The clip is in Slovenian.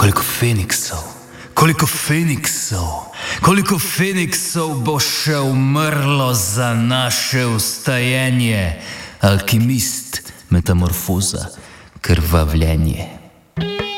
koliko feniksov bo še umrlo za naše vstajenje, alkimist, metamorfoza, krvavljenje.